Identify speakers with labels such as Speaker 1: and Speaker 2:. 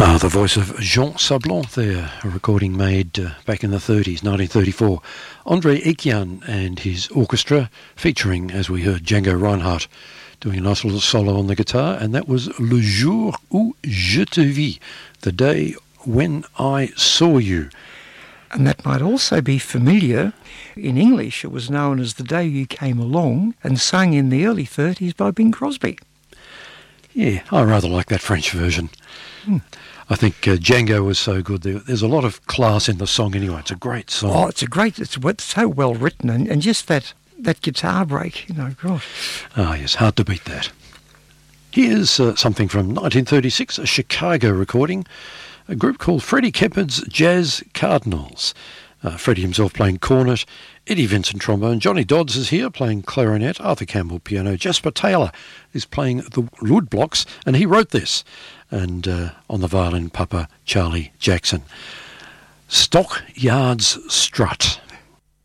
Speaker 1: The voice of Jean Sablon there, a recording made back in the 30s, 1934. André Etienne and his orchestra, featuring, as we heard, Django Reinhardt doing a nice little solo on the guitar, and that was Le Jour où je te vis, the day when I saw you.
Speaker 2: And that might also be familiar. In English, it was known as The Day You Came Along, and sung in the early 30s by Bing Crosby.
Speaker 1: Yeah, I rather like that French version. I think Django was so good. There's a lot of class in the song anyway. It's a great song.
Speaker 2: Oh, it's so well written, and just that guitar break, gosh.
Speaker 1: Ah, yes, hard to beat that. Here's something from 1936, a Chicago recording, a group called Freddie Keppard's Jazz Cardinals. Freddie himself playing cornet, Eddie Vincent trombone, Johnny Dodds is here playing clarinet, Arthur Campbell piano, Jasper Taylor is playing the woodblocks, and he wrote this. And on the violin, Papa Charlie Jackson. Stockyards Strut.